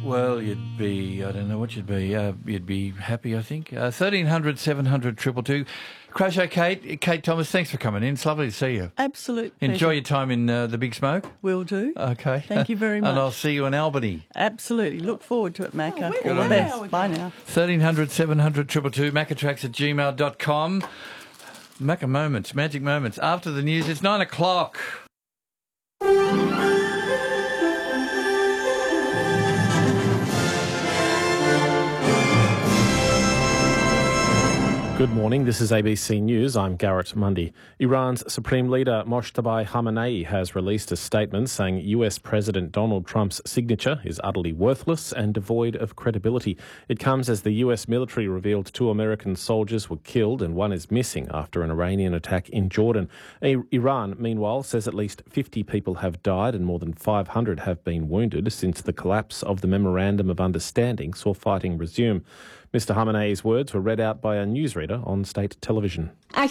Well, you'd be, I don't know what you'd be. You'd be happy, I think. 1300 700 222. Crasho Kate Thomas, thanks for coming in. It's lovely to see you. Absolute Enjoy pleasure. your time in the Big Smoke. Will do. Okay. Thank you very much. And I'll see you in Albany. Absolutely. Look forward to it, Macca. Good All on the you. best. Bye now. 1300 700 222. Maccatracks@gmail.com. Macca Moments, Magic Moments. After the news, it's 9 o'clock. Good morning, this is ABC News. I'm Garrett Mundy. Iran's Supreme Leader Mojtaba Khamenei has released a statement saying US President Donald Trump's signature is utterly worthless and devoid of credibility. It comes as the US military revealed 2 American soldiers were killed and 1 is missing after an Iranian attack in Jordan. Iran, meanwhile, says at least 50 people have died and more than 500 have been wounded since the collapse of the Memorandum of Understanding saw fighting resume. Mr. Khamenei's words were read out by a newsreader on state television. Now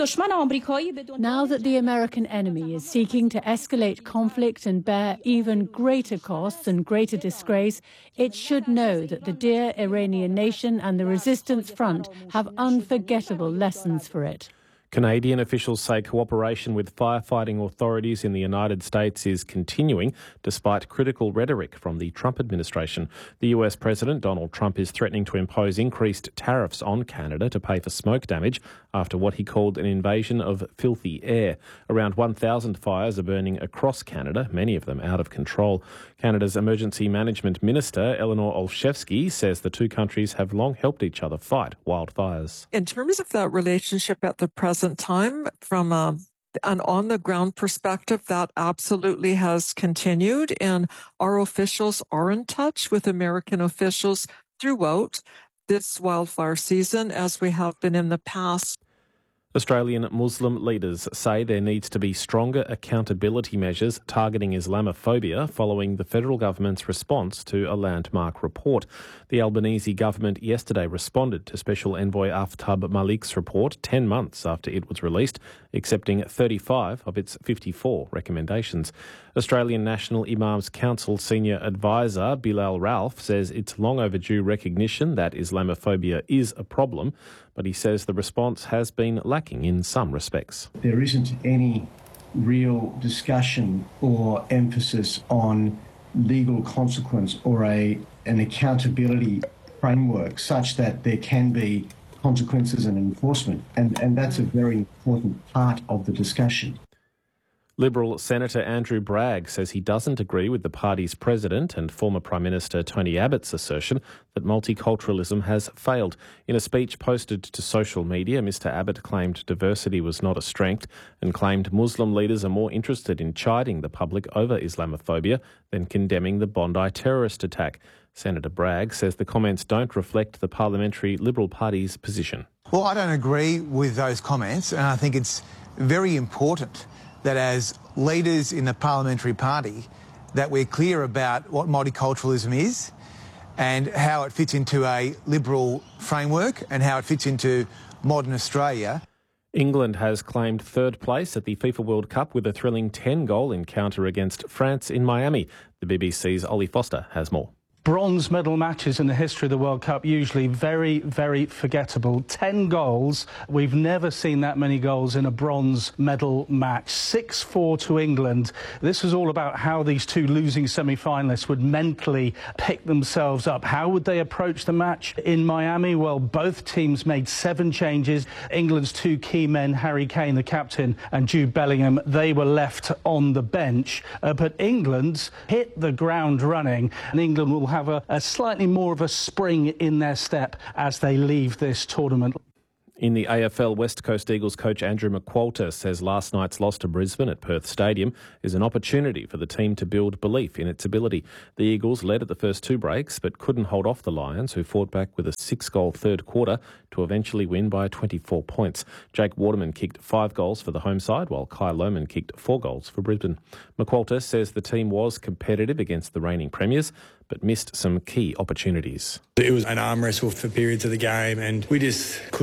that the American enemy is seeking to escalate conflict and bear even greater costs and greater disgrace, it should know that the dear Iranian nation and the resistance front have unforgettable lessons for it. Canadian officials say cooperation with firefighting authorities in the United States is continuing despite critical rhetoric from the Trump administration. The US President Donald Trump is threatening to impose increased tariffs on Canada to pay for smoke damage after what he called an invasion of filthy air. Around 1,000 fires are burning across Canada, many of them out of control. Canada's Emergency Management Minister, Eleanor Olszewski, says the 2 countries have long helped each other fight wildfires. In terms of that relationship at the present time, from an on-the-ground perspective, that absolutely has continued, and our officials are in touch with American officials throughout this wildfire season, as we have been in the past. Australian Muslim leaders say there needs to be stronger accountability measures targeting Islamophobia following the federal government's response to a landmark report. The Albanese government yesterday responded to Special Envoy Aftab Malik's report 10 months after it was released, accepting 35 of its 54 recommendations. Australian National Imams Council Senior Advisor Bilal Ralph says it's long overdue recognition that Islamophobia is a problem, but he says the response has been lacking in some respects. There isn't any real discussion or emphasis on legal consequence or an accountability framework such that there can be consequences and enforcement. And that's a very important part of the discussion. Liberal Senator Andrew Bragg says he doesn't agree with the party's president and former Prime Minister Tony Abbott's assertion that multiculturalism has failed. In a speech posted to social media, Mr Abbott claimed diversity was not a strength and claimed Muslim leaders are more interested in chiding the public over Islamophobia than condemning the Bondi terrorist attack. Senator Bragg says the comments don't reflect the Parliamentary Liberal Party's position. Well, I don't agree with those comments, and I think it's very important that as leaders in the parliamentary party that we're clear about what multiculturalism is and how it fits into a liberal framework and how it fits into modern Australia. England has claimed 3rd place at the FIFA World Cup with a thrilling 10-goal encounter against France in Miami. The BBC's Ollie Foster has more. Bronze medal matches in the history of the World Cup, usually very, very forgettable. 10 goals. We've never seen that many goals in a bronze medal match. 6-4 to England. This was all about how these 2 losing semi-finalists would mentally pick themselves up. How would they approach the match in Miami? Well, both teams made 7 changes. England's 2 key men, Harry Kane, the captain, and Jude Bellingham, they were left on the bench. But England hit the ground running, and England will have a slightly more of a spring in their step as they leave this tournament. In the AFL, West Coast Eagles coach Andrew McQualter says last night's loss to Brisbane at Perth Stadium is an opportunity for the team to build belief in its ability. The Eagles led at the first 2 breaks but couldn't hold off the Lions, who fought back with a 6-goal third quarter to eventually win by 24 points. Jake Waterman kicked 5 goals for the home side, while Kai Lohmann kicked 4 goals for Brisbane. McQualter says the team was competitive against the reigning premiers but missed some key opportunities. It was an arm wrestle for periods of the game and we just couldn't quite take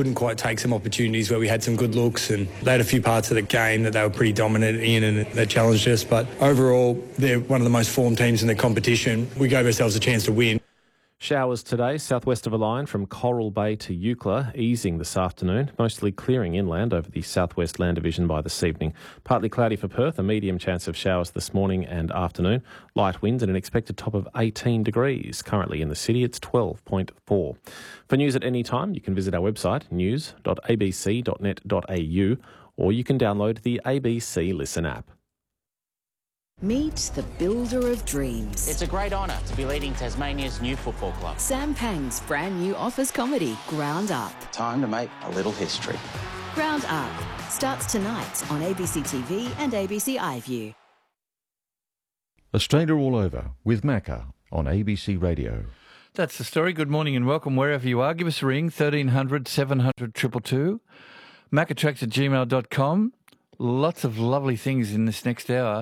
take some opportunities where we had some good looks, and they had a few parts of the game that they were pretty dominant in and they challenged us. But overall, they're one of the most formed teams in the competition. We gave ourselves a chance to win. Showers today, southwest of a line from Coral Bay to Eucla, easing this afternoon, mostly clearing inland over the southwest land division by this evening. Partly cloudy for Perth, a medium chance of showers this morning and afternoon. Light winds and an expected top of 18 degrees. Currently in the city, it's 12.4. For news at any time, you can visit our website, news.abc.net.au, or you can download the ABC Listen app. Meet the builder of dreams. It's a great honour to be leading Tasmania's new football club. Sam Pang's brand new office comedy, Ground Up. Time to make a little history. Ground Up starts tonight on ABC TV and ABC iView. Australia All Over with Macca on ABC Radio. That's the story. Good morning and welcome wherever you are. Give us a ring, 1300 700 222. maccatracks@gmail.com. Lots of lovely things in this next hour.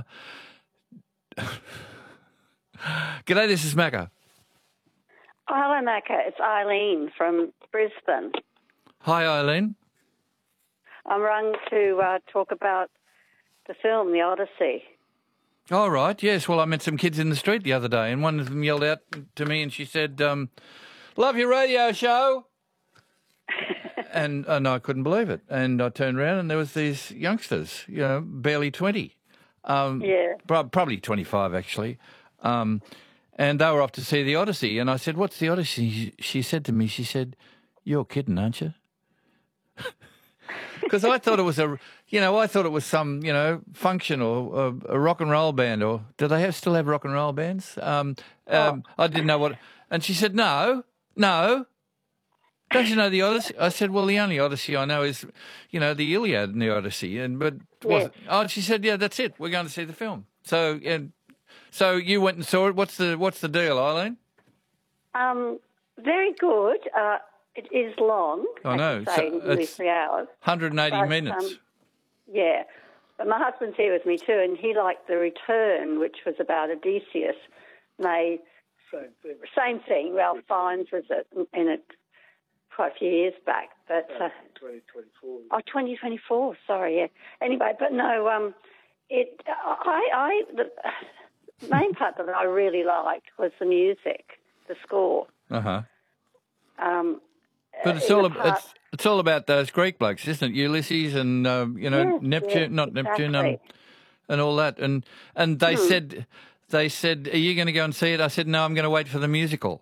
G'day, this is Macca. Oh, hello, Macca. It's Eileen from Brisbane. Hi, Eileen. I'm rung to talk about the film, The Odyssey. All right, yes. Well, I met some kids in the street the other day, and one of them yelled out to me and she said, love your radio show. and I couldn't believe it. And I turned around and there was these youngsters, barely 20. Probably 25, actually. And they were off to see The Odyssey. And I said, what's The Odyssey? She said to me, you're kidding, aren't you? Because I thought it was some, function or a rock and roll band. Or do they still have rock and roll bands? I didn't know what. And she said, no. Don't you know the Odyssey? I said, well, the only Odyssey I know is, the Iliad and the Odyssey. She said, yeah, that's it. We're going to see the film. So you went and saw it. What's the deal, Eileen? Very good. It is long. I know. Nearly 3 hours. 180 minutes. Yeah. But my husband's here with me too, and he liked The Return, which was about Odysseus. Same thing. Ralph Fiennes was in it quite a few years back, but 2024. 2024. Sorry, yeah. Anyway, but no, the main part that I really liked was the music, the score. But it's all about those Greek blokes, isn't it? Ulysses and Neptune, not Neptune, exactly. And all that. And they said, "Are you going to go and see it?" I said, "No, I'm going to wait for the musical."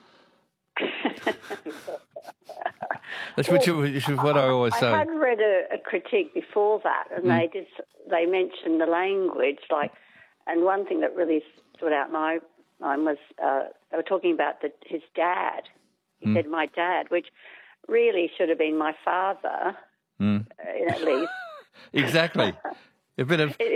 That's which is what I always say. I had read a critique before that, and they mentioned the language, and one thing that really stood out in my mind was they were talking about his dad. He said, "My dad," which really should have been my father, at least. Exactly. A bit of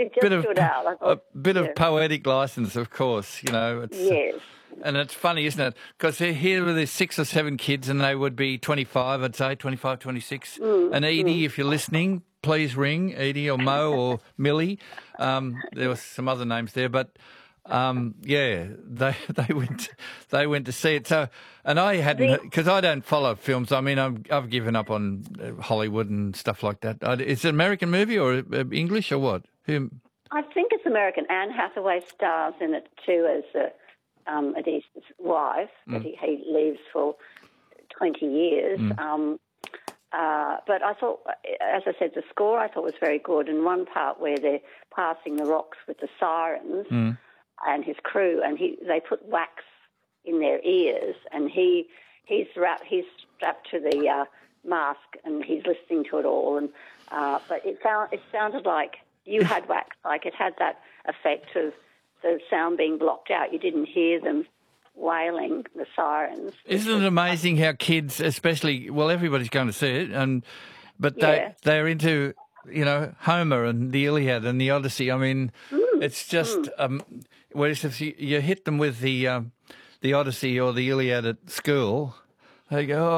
poetic license, of course. Yes. And it's funny, isn't it? Because here were there's 6 or 7 kids and they would be 25, I'd say, 25, 26. And Edie, if you're listening, please ring, Edie or Mo or Millie. There were some other names there, but they went to see it. So, and I hadn't, because I don't follow films. I mean, I've given up on Hollywood and stuff like that. Is it an American movie or English or what? I think it's American. Anne Hathaway stars in it too as Odysseus' wife, that he leaves for 20 years. But I thought, as I said, the score I thought was very good. And one part where they're passing the rocks with the sirens and his crew, and they put wax in their ears, and he's strapped to the mask, and he's listening to it all. And but it sounded like you had wax, like it had that effect of the sound being blocked out. You didn't hear them wailing, the sirens. Isn't it amazing how kids, especially, well, everybody's going to see it, but they're into, Homer and the Iliad and the Odyssey. I mean, it's just, whereas if you hit them with the Odyssey or the Iliad at school, they go,